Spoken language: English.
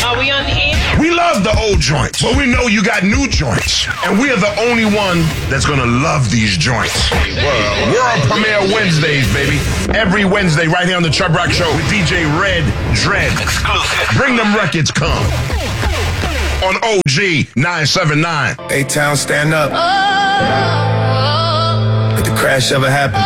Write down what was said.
Are we on the air? We love the old joints, but we know you got new joints. And we are the only one that's going to love these joints. World Premiere Wednesdays, baby. Every Wednesday right here on the Chubb Rock Show with DJ Red Dread. Exclusive. Bring them records come. On OG 979. A-Town, stand up. Did the crash ever happen?